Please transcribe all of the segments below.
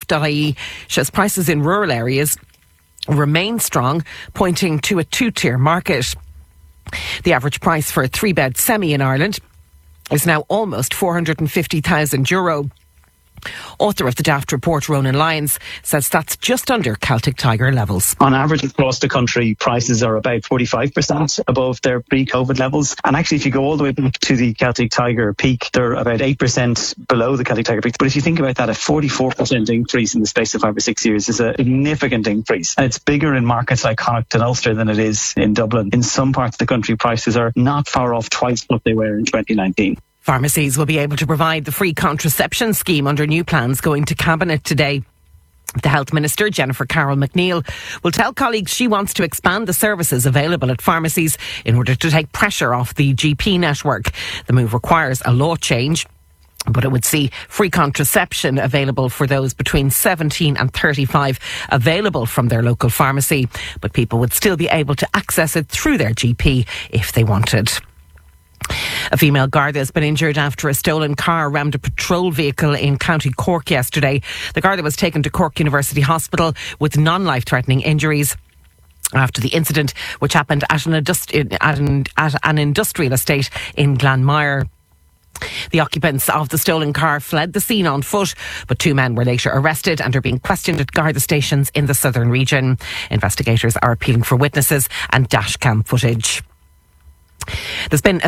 Life.ie shows prices in rural areas remain strong, pointing to a two-tier market. The average price for a 3-bed semi in Ireland is now almost €450,000. Author of the Daft report, Ronan Lyons, says that's just under Celtic Tiger levels. On average across the country, prices are about 45% above their pre-COVID levels. And actually, if you go all the way back to the Celtic Tiger peak, they're about 8% below the Celtic Tiger peak. But if you think about that, a 44% increase in the space of 5 or 6 years is a significant increase. And it's bigger in markets like Connacht and Ulster than it is in Dublin. In some parts of the country, prices are not far off twice what they were in 2019. Pharmacies will be able to provide the free contraception scheme under new plans going to Cabinet today. The Health Minister, Jennifer Carroll McNeil, will tell colleagues she wants to expand the services available at pharmacies in order to take pressure off the GP network. The move requires a law change, but it would see free contraception available for those between 17 and 35 available from their local pharmacy. But people would still be able to access it through their GP if they wanted. A female Garda has been injured after a stolen car rammed a patrol vehicle in County Cork yesterday. The Garda was taken to Cork University Hospital with non-life-threatening injuries after the incident, which happened at an industrial estate in Glanmire. The occupants of the stolen car fled the scene on foot, but 2 men were later arrested and are being questioned at Garda stations in the southern region. Investigators are appealing for witnesses and dashcam footage. There's been a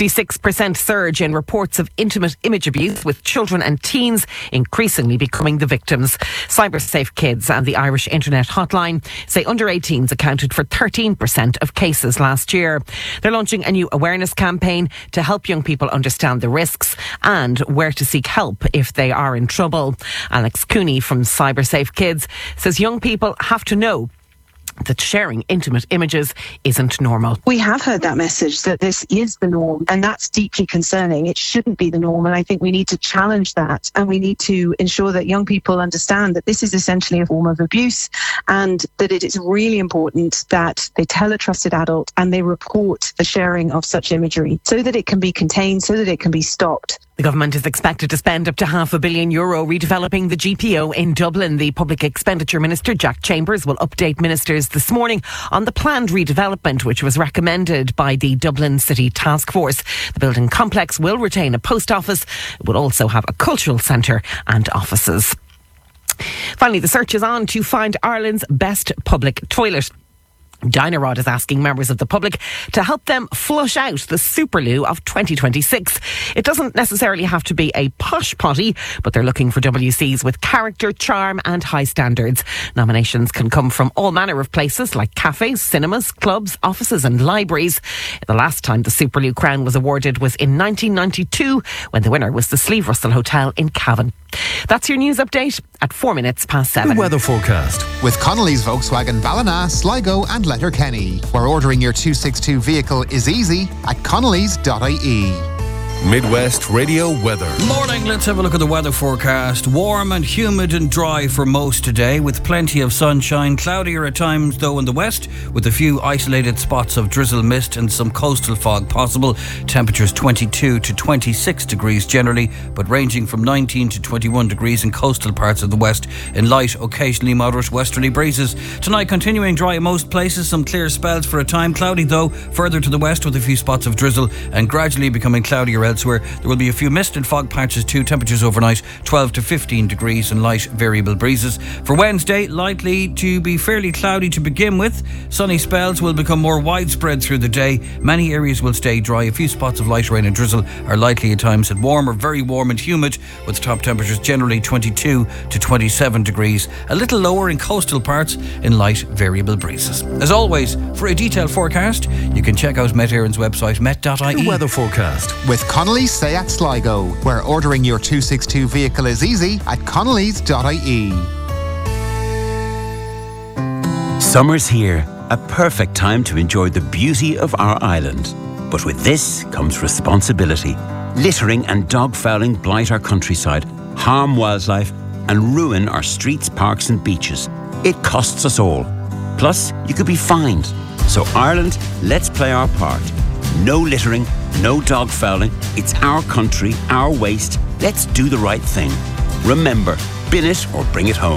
66% surge in reports of intimate image abuse, with children and teens increasingly becoming the victims. CyberSafe Kids and the Irish Internet Hotline say under 18s accounted for 13% of cases last year. They're launching a new awareness campaign to help young people understand the risks and where to seek help if they are in trouble. Alex Cooney from CyberSafe Kids says young people have to know that sharing intimate images isn't normal. We have heard that message that this is the norm, and that's deeply concerning. It shouldn't be the norm, and I think we need to challenge that, and we need to ensure that young people understand that this is essentially a form of abuse, and that it is really important that they tell a trusted adult and they report the sharing of such imagery so that it can be contained, so that it can be stopped. The government is expected to spend up to €500 million redeveloping the GPO in Dublin. The Public Expenditure Minister, Jack Chambers, will update ministers this morning on the planned redevelopment, which was recommended by the Dublin City Task Force. The building complex will retain a post office. It will also have a cultural centre and offices. Finally, the search is on to find Ireland's best public toilet. Dynarod is asking members of the public to help them flush out the Superloo of 2026. It doesn't necessarily have to be a posh potty, but they're looking for WCs with character, charm and high standards. Nominations can come from all manner of places like cafes, cinemas, clubs, offices and libraries. The last time the Superloo crown was awarded was in 1992, when the winner was the Sleeve Russell Hotel in Cavan. That's your news update at 7:04. The weather forecast with Connolly's Volkswagen Ballina, Sligo and Letterkenny, where ordering your 262 vehicle is easy at connellys.ie. Midwest Radio weather. Morning, let's have a look at the weather forecast. Warm and humid and dry for most today, with plenty of sunshine. Cloudier at times though in the west, with a few isolated spots of drizzle, mist and some coastal fog possible. Temperatures 22 to 26 degrees generally, but ranging from 19 to 21 degrees in coastal parts of the west, in light, occasionally moderate westerly breezes. Tonight continuing dry in most places, some clear spells for a time. Cloudy though further to the west, with a few spots of drizzle, and gradually becoming cloudier elsewhere. There will be a few mist and fog patches too. Temperatures overnight 12 to 15 degrees and light variable breezes. For Wednesday, likely to be fairly cloudy to begin with. Sunny spells will become more widespread through the day. Many areas will stay dry. A few spots of light rain and drizzle are likely at times, and warm or very warm and humid, with top temperatures generally 22 to 27 degrees. A little lower in coastal parts, in light variable breezes. As always, for a detailed forecast, you can check out Met Éireann's website, met.ie. The weather forecast with Connolly's Seat Sligo, where ordering your 262 vehicle is easy at connellys.ie. Summer's here, a perfect time to enjoy the beauty of our island. But with this comes responsibility. Littering and dog fouling blight our countryside, harm wildlife and ruin our streets, parks and beaches. It costs us all. Plus, you could be fined. So Ireland, let's play our part. No littering, no dog fouling. It's our country, our waste. Let's do the right thing. Remember, bin it or bring it home.